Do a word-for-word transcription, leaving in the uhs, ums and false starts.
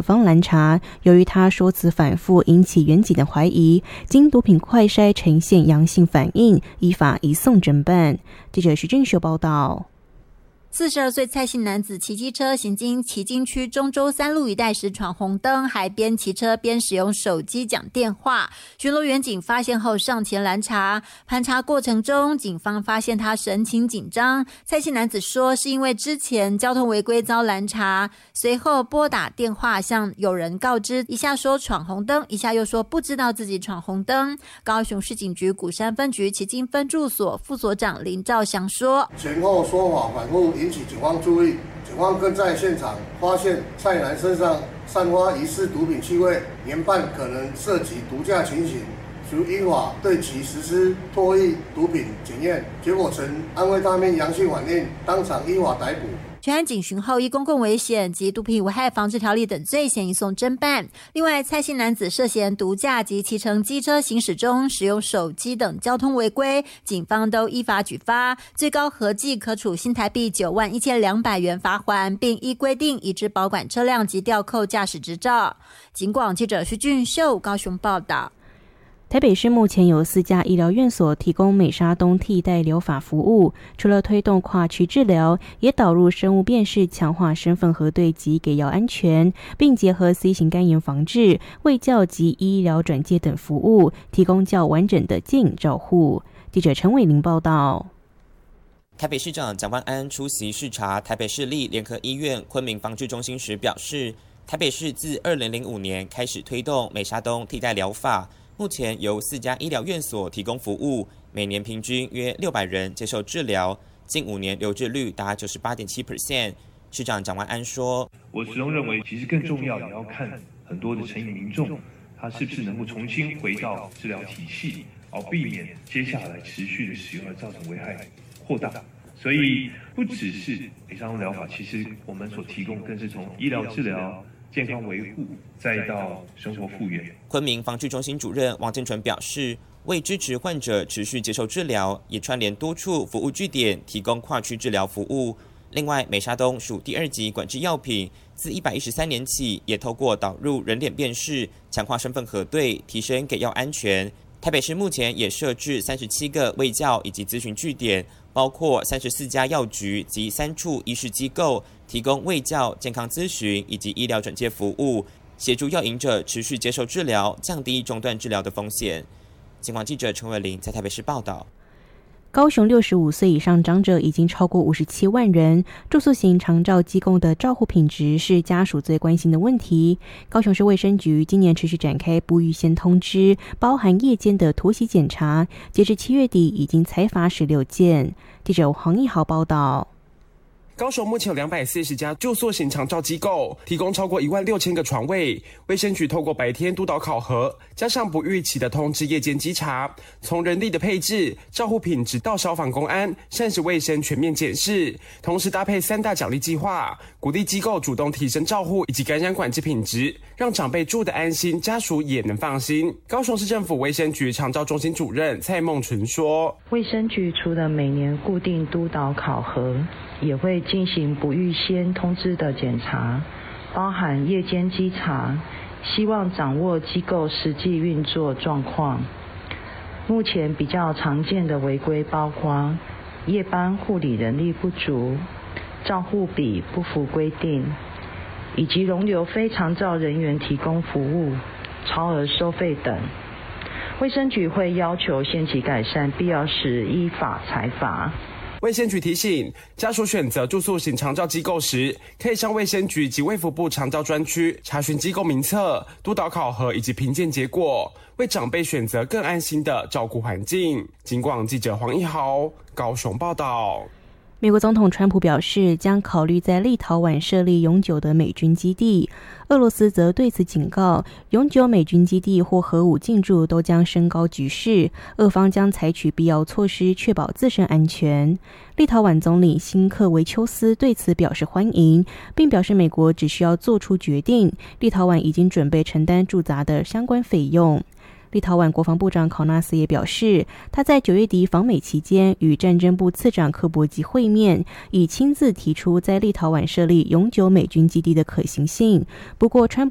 方拦查，由于他说辞反复，引起远警的怀疑，经毒品快筛呈现阳性反应，依法移送侦办。记者徐俊秀报道。 四十二岁蔡姓男子骑机车行经旗津区中州三路一带时闯红灯，还边骑车边使用手机讲电话。巡逻员警发现后上前拦查，盘查过程中，警方发现他神情紧张。蔡姓男子说是因为之前交通违规遭拦查，随后拨打电话向友人告知，一下说闯红灯，一下又说不知道自己闯红灯。高雄市警局鼓山分局旗津分驻所副所长林兆祥说， 前后说法反复引起警方注意，警方更在现场发现蔡男身上散发疑似毒品气味，研判可能涉及毒驾情形，属依法对其实施唾液毒品检验，结果呈安非他命阳性反应，当场依法逮捕。 全案警询后，依公共危险及毒品危害防治条例等罪嫌移送侦办。另外，蔡姓男子涉嫌毒驾及骑乘机车行驶中使用手机等交通违规，警方都依法举发，最高合计可处新台币九万一千两百元罚锾，并依规定移至保管车辆及吊扣驾驶执照。警广记者徐俊秀高雄报道。 台北市目前有四家医疗院所提供美沙东替代疗法服务，除了推动跨区治疗，也导入生物辨识，强化身份核对及给药安全，并结合 C 型肝炎防治、卫教及医疗转介等服务，提供较完整的介影照护。记者陈伟玲报道。 台北市长蒋万安出席视察台北市立联合医院昆明防治中心时表示，台北市自二零零五年开始推动美沙东替代疗法，目前由四家医疗院所提供服务，每年平均约六百人接受治疗，近五年留治率达 百分之九十八点七。 市长蒋万安说， 我始终认为其实更重要也要看很多的成瘾民众他是不是能够重新回到治疗体系，而避免接下来持续的使用而造成危害扩大。所以不只是美沙东疗法，其实我们所提供更是从医疗治疗、健康维护，再到生活复原。 昆明防治中心主任王建纯表示，为支持患者持续接受治疗，也串联多处服务据点，提供跨区治疗服务。另外，美沙东属第二级管制药品，自一百一十三年起，也透过导入人脸辨识，强化身份核对，提升给药安全。台北市目前也设置三十七个卫教以及咨询据点，包括三十四家药局及三处医事机构，提供卫教、健康咨询以及医疗转介服务，协助药瘾者持续接受治疗，降低中断治疗的风险。警广记者陈伟玲在台北市报道。 高雄六十五岁以上长者已经超过五十七万人，住宿型长照机构的照护品质是家属最关心的问题。高雄市卫生局今年持续展开不预先通知，包含夜间的突袭检查，截至七月底已经裁罚十六件。记者黄义豪报道。 高雄目前有两百四十家住宿型长照机构，提供超过一万六千个床位。卫生局透过白天督导考核，加上不预期的通知夜间稽查，从人力的配置、照护品质到消防公安、膳食卫生全面检视，同时搭配三大奖励计划，鼓励机构主动提升照护以及感染管制品质，让长辈住得安心，家属也能放心。高雄市政府卫生局长照中心主任蔡梦纯说， 卫生局除了每年固定督导考核，也会进行不预先通知的检查，包含夜间稽查，希望掌握机构实际运作状况。目前比较常见的违规包括夜班护理人力不足、照护比不符规定，以及容留非长照人员提供服务、超额收费等。卫生局会要求限期改善，必要时依法裁罚。 卫生局提醒，家属选择住宿型长照机构时，可以向卫生局及卫福部长照专区查询机构名册、督导考核以及评鉴结果，为长辈选择更安心的照顾环境。警广记者黄一豪高雄报道。 美国总统川普表示，将考虑在立陶宛设立永久的美军基地。俄罗斯则对此警告，永久美军基地或核武进驻都将升高局势，俄方将采取必要措施确保自身安全。立陶宛总理辛克维丘斯对此表示欢迎，并表示美国只需要做出决定，立陶宛已经准备承担驻扎的相关费用。立陶宛国防部长考纳斯也表示，他在九月底访美期间与战争部次长科博基会面，已亲自提出在立陶宛设立永久美军基地的可行性。不过，川